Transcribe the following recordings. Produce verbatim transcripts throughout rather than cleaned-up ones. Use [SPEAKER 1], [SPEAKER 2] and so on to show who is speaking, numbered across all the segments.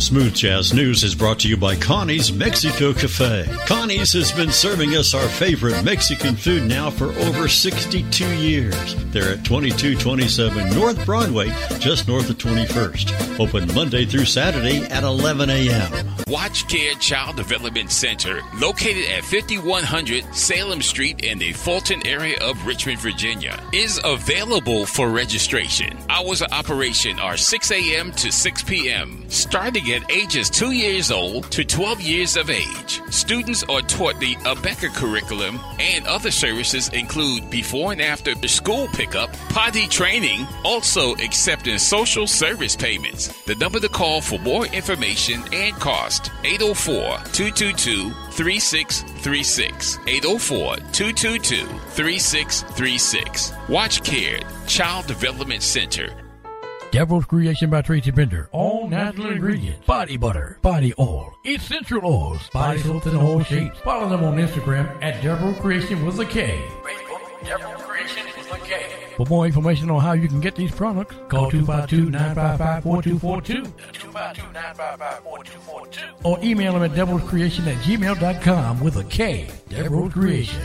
[SPEAKER 1] Smooth Jazz News is brought to you by Connie's Mexico Cafe. Connie's has been serving us our favorite Mexican food now for over sixty-two years. They're at twenty-two twenty-seven North Broadway, just north of twenty-first. Open Monday through Saturday at eleven a.m.
[SPEAKER 2] Watch Care Child Development Center, located at fifty-one hundred Salem Street in the Fulton area of Richmond, Virginia, is available for registration. Hours of operation are six a.m. to six p.m., starting at ages two years old to twelve years of age. Students are taught the ABECA curriculum, and other services include before and after school pickup, potty training, also accepting social service payments. The number to call for more information and cost, eight oh four, two two two, three six three six. eight oh four, two two two, three six three six. Watch Care Child Development Center.
[SPEAKER 3] Devil's Creation by Tracy Bender. All natural ingredients. Body butter, body oil, essential oils, body soaps in all shapes. Follow them on Instagram at Devil's Creation with a K. Facebook, Devil's Creation with a K. For more information on how you can get these products, call two five two, nine five five, four two four two. two five two, nine five five, four two four two. Or email them at devilscreation at gmail dot com with a K. Devil's Creation.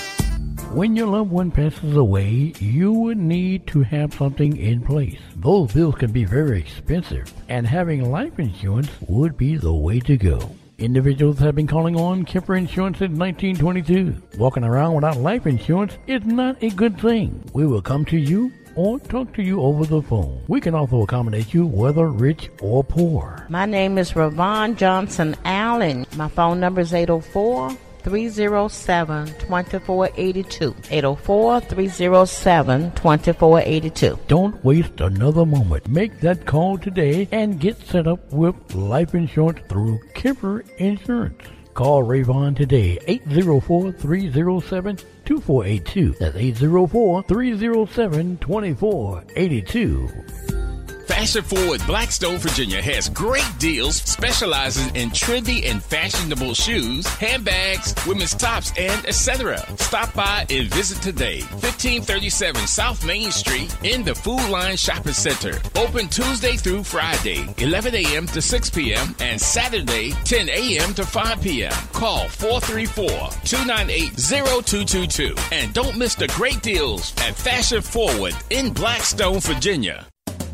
[SPEAKER 3] When your loved one passes away, you would need to have something in place. Those bills can be very expensive, and having life insurance would be the way to go. Individuals have been calling on Kemper Insurance since nineteen twenty-two. Walking around without life insurance is not a good thing. We will come to you or talk to you over the phone. We can also accommodate you whether rich or poor.
[SPEAKER 4] My name is Ravon Johnson Allen. My phone number is eight oh four, three oh seven, two four eight two. eight oh four, three oh seven, two four eight two.
[SPEAKER 3] Don't waste another moment. Make that call today and get set up with life insurance through Kemper Insurance. Call Ravon today, eight oh four, three oh seven, two four eight two. That's eight oh four, three oh seven, two four eight two.
[SPEAKER 2] Fashion Forward Blackstone, Virginia has great deals specializing in trendy and fashionable shoes, handbags, women's tops, and et cetera. Stop by and visit today. fifteen thirty-seven South Main Street in the Food Line Shopping Center. Open Tuesday through Friday, eleven a.m. to six p.m. and Saturday, ten a.m. to five p.m. Call four three four, two nine eight, zero two two two. And don't miss the great deals at Fashion Forward in Blackstone, Virginia.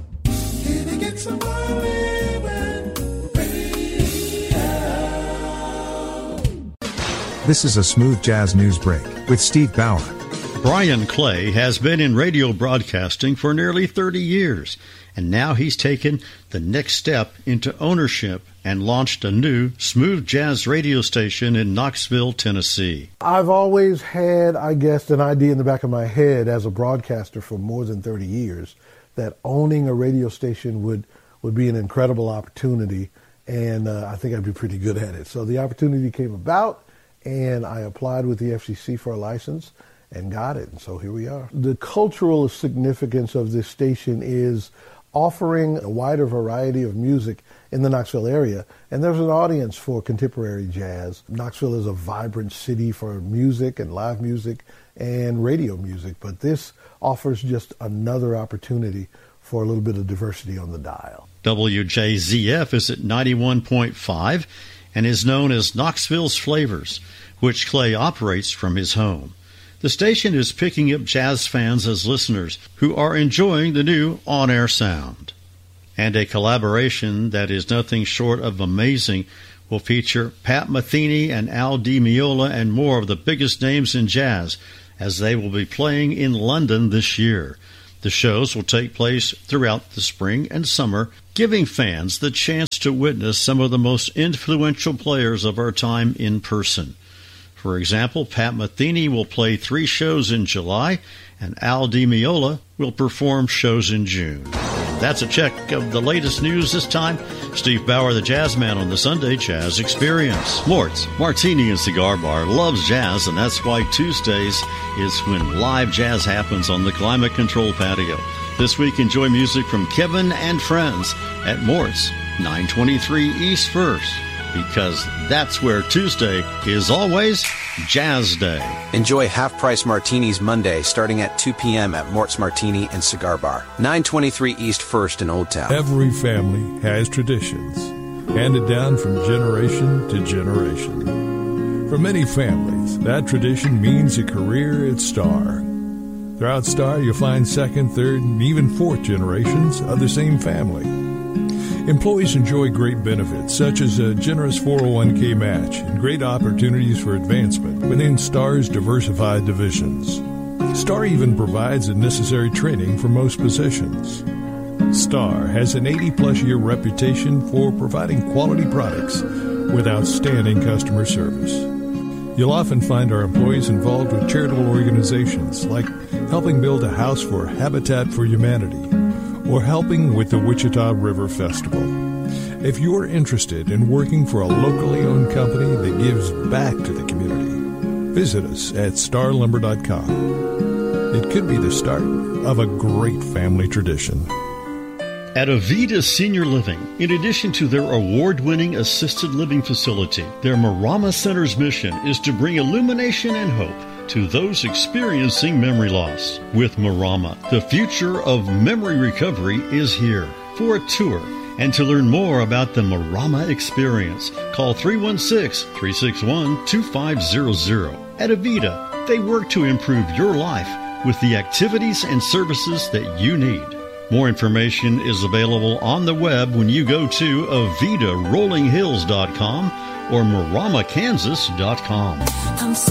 [SPEAKER 5] This is a Smooth Jazz News Break with Steve Bauer.
[SPEAKER 1] Brian Clay has been in radio broadcasting for nearly thirty years, and now he's taken the next step into ownership and launched a new smooth jazz radio station in Knoxville, Tennessee.
[SPEAKER 6] I've always had, I guess, an idea in the back of my head as a broadcaster for more than thirty years that owning a radio station would, would be an incredible opportunity, and uh, I think I'd be pretty good at it. So the opportunity came about, and I applied with the F C C for a license and got it, and so here we are. The cultural significance of this station is offering a wider variety of music in the Knoxville area, and there's an audience for contemporary jazz. Knoxville is a vibrant city for music and live music and radio music, but this offers just another opportunity for a little bit of diversity on the dial.
[SPEAKER 1] W J Z F is at ninety-one point five and is known as Knoxville's Flavors, which Clay operates from his home. The station is picking up jazz fans as listeners who are enjoying the new on-air sound. And a collaboration that is nothing short of amazing will feature Pat Metheny and Al Di Meola and more of the biggest names in jazz as they will be playing in London this year. The shows will take place throughout the spring and summer, giving fans the chance to witness some of the most influential players of our time in person. For example, Pat Metheny will play three shows in July, and Al Di Meola will perform shows in June. That's a check of the latest news this time. Steve Bauer, the Jazz Man, on the Sunday Jazz Experience. Mort's Martini and Cigar Bar loves jazz, and that's why Tuesdays is when live jazz happens on the Climate Control Patio. This week, enjoy music from Kevin and Friends at Mort's, nine twenty-three East First, because that's where Tuesday is always Jazz Day.
[SPEAKER 7] Enjoy half-price martinis Monday starting at two p.m. at Mort's Martini and Cigar Bar, nine twenty-three East First in Old Town.
[SPEAKER 8] Every family has traditions. handed down from generation to generation. For many families, that tradition means a career at Star. Throughout Star, you'll find second, third, and even fourth generations of the same family. Employees enjoy great benefits, such as a generous four oh one k match and great opportunities for advancement within Star's diversified divisions. Star even provides the necessary training for most positions. Star has an eighty-plus year reputation for providing quality products with outstanding customer service. You'll often find our employees involved with charitable organizations like helping build a house for Habitat for Humanity or helping with the Wichita River Festival. If you're interested in working for a locally owned company that gives back to the community, visit us at star lumber dot com. It could be the start of a great family tradition.
[SPEAKER 1] At Avita Senior Living, in addition to their award-winning assisted living facility, their Marama Center's mission is to bring illumination and hope to those experiencing memory loss. With Marama, the future of memory recovery is here. For a tour and to learn more about the Marama experience, call three one six, three six one, two five zero zero. At Avita, they work to improve your life with the activities and services that you need. More information is available on the web when you go to avita rolling hills dot com or marama kansas dot com.